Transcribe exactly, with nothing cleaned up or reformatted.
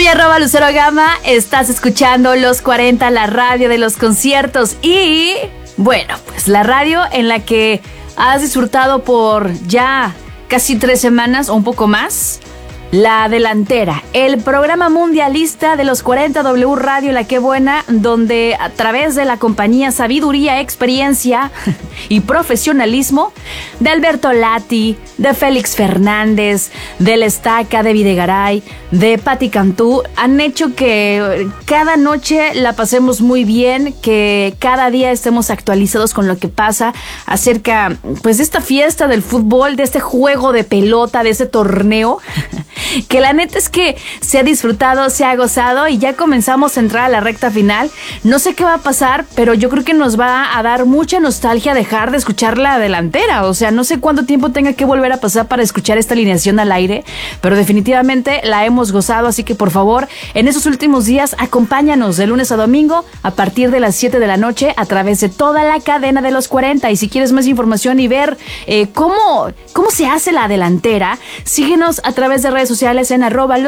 Soy arroba Lucero Gama, estás escuchando Los cuarenta, la radio de los conciertos y, bueno, pues la radio en la que has disfrutado por ya casi tres semanas o un poco más. La Delantera, el programa mundialista de los cuarenta W Radio La Qué Buena, donde a través de la compañía Sabiduría, Experiencia y Profesionalismo de Alberto Lati, de Félix Fernández, del Estaca, de Videgaray, de Patti Cantú, han hecho que cada noche la pasemos muy bien, que cada día estemos actualizados con lo que pasa acerca, pues, de esta fiesta del fútbol, de este juego de pelota, de ese torneo. Que la neta es que se ha disfrutado, se ha gozado y ya comenzamos a entrar a la recta final. No sé qué va a pasar, pero yo creo que nos va a dar mucha nostalgia dejar de escuchar La Delantera. O sea, no sé cuánto tiempo tenga que volver a pasar para escuchar esta alineación al aire, pero definitivamente la hemos gozado, así que por favor, en esos últimos días, acompáñanos de lunes a domingo a partir de las siete de la noche a través de toda la cadena de los cuarenta. Y si quieres más información y ver eh, cómo, cómo se hace La Delantera, síguenos a través de redes sociales en arroba